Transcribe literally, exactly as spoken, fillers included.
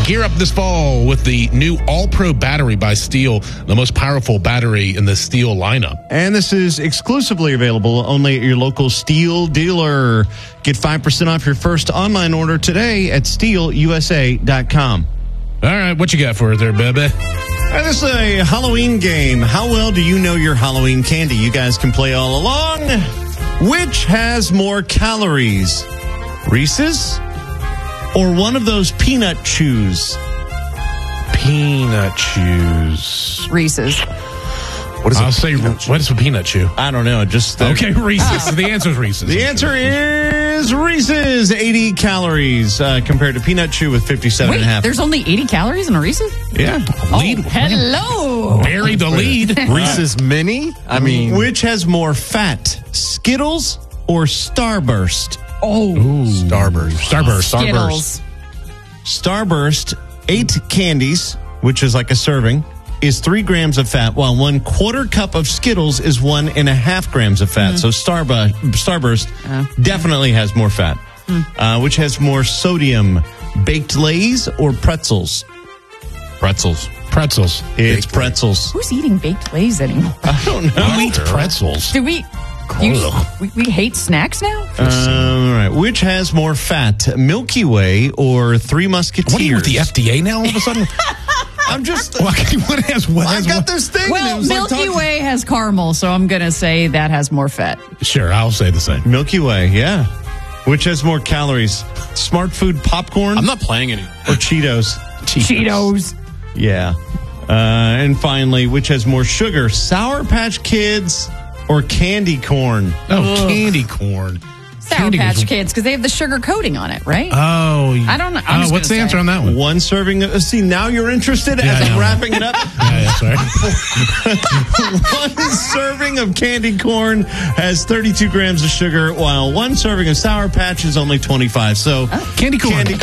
Gear up this fall with the new All-Pro battery by Steel, the most powerful battery in the Steel lineup. And this is exclusively available only at your local Steel dealer. Get five percent off your first online order today at steel u s a dot com. All right, what you got for us there, baby? And this is a Halloween game. How well do you know your Halloween candy? You guys can play all along. Which has more calories? Reese's or one of those peanut chews? Peanut chews. Reese's. What is I'll say, what is a peanut chew? I don't know. Just uh, Okay, Reese's. The answer is Reese's. The answer is Reese's. eighty calories uh, compared to peanut chew with fifty-seven Wait, and a half. There's only eighty calories in a Reese's? Yeah. Oh, Lead. hello. Bury the lead. Reese's Mini? I mean, which has more fat, Skittles or Starburst? Oh, Ooh. Starburst. Starburst. Skittles. Starburst, eight candies, which is like a serving, is three grams of fat, while one quarter cup of Skittles is one and a half grams of fat. Mm-hmm. So Starbu- Starburst uh, definitely has more fat. Mm. Uh, which has more sodium, baked Lays or pretzels? Pretzels. Pretzels. It's pretzels. Who's eating baked Lays anymore? I don't know. Who eats pretzels? Do we... You, we, we hate snacks now? Uh, all right. Which has more fat, Milky Way or Three Musketeers? What are you with the F D A now all of a sudden? I'm just... What has, what has I got what? this thing. Well, Milky like Way has caramel, so I'm going to say that has more fat. Sure, I'll say the same. Milky Way, yeah. Which has more calories, Smart Food popcorn? I'm not playing any. Or Cheetos? Cheetos. Yeah. Uh, and finally, which has more sugar, Sour Patch Kids or candy corn? Oh, Ugh. candy corn. Sour candy Patch was... Kids, because they have the sugar coating on it, right? Oh. I don't know. I'm oh, what's the say. answer on that one? One serving. Of, see, now you're interested yeah, as I'm wrapping it up. yeah, yeah, sorry. One serving of candy corn has thirty-two grams of sugar, while one serving of Sour Patch is only twenty-five. So oh. candy corn. Candy